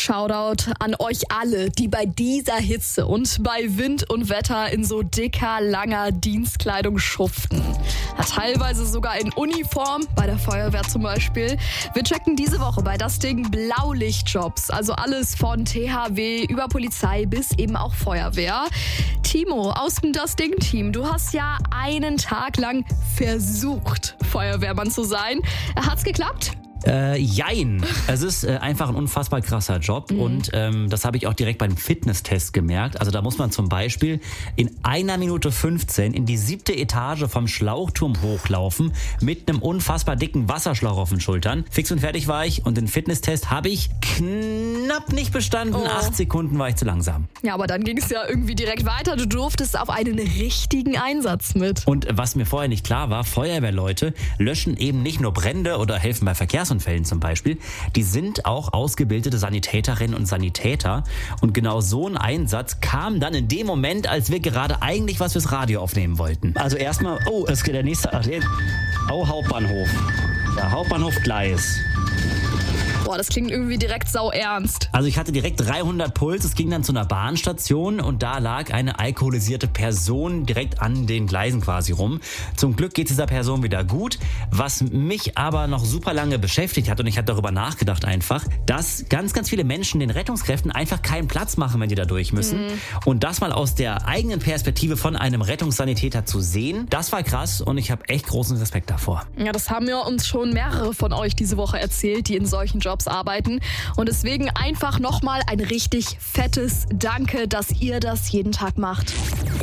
Shoutout an euch alle, die bei dieser Hitze und bei Wind und Wetter in so dicker, langer Dienstkleidung schuften. Ja, teilweise sogar in Uniform, bei der Feuerwehr zum Beispiel. Wir checken diese Woche bei das Ding Blaulichtjobs, also alles von THW über Polizei bis eben auch Feuerwehr. Timo aus dem Das Ding-Team, du hast ja einen Tag lang versucht, Feuerwehrmann zu sein. Hat's geklappt? Jein. Es ist einfach ein unfassbar krasser Job und das habe ich auch direkt beim Fitnesstest gemerkt. Also da muss man zum Beispiel in 1 Minute 15 in die 7. Etage vom Schlauchturm hochlaufen mit einem unfassbar dicken Wasserschlauch auf den Schultern. Fix und fertig war ich und den Fitnesstest habe ich knapp nicht bestanden. 8 Sekunden war ich zu langsam. Ja, aber dann ging es ja irgendwie direkt weiter. Du durftest auf einen richtigen Einsatz mit. Und was mir vorher nicht klar war, Feuerwehrleute löschen eben nicht nur Brände oder helfen bei Verkehrsunfällen zum Beispiel, die sind auch ausgebildete Sanitäterinnen und Sanitäter. Und genau so ein Einsatz kam dann in dem Moment, als wir gerade eigentlich was fürs Radio aufnehmen wollten. Also erstmal, es geht der nächste, Hauptbahnhof. Ja, Hauptbahnhof Gleis. Boah, das klingt irgendwie direkt sau ernst. Also ich hatte direkt 300 Puls, es ging dann zu einer Bahnstation und da lag eine alkoholisierte Person direkt an den Gleisen quasi rum. Zum Glück geht es dieser Person wieder gut, was mich aber noch super lange beschäftigt hat und ich habe darüber nachgedacht einfach, dass ganz, ganz viele Menschen den Rettungskräften einfach keinen Platz machen, wenn die da durch müssen. Und das mal aus der eigenen Perspektive von einem Rettungssanitäter zu sehen, das war krass und ich habe echt großen Respekt davor. Ja, das haben ja uns schon mehrere von euch diese Woche erzählt, die in solchen Jobs arbeiten. Und deswegen einfach nochmal ein richtig fettes Danke, dass ihr das jeden Tag macht.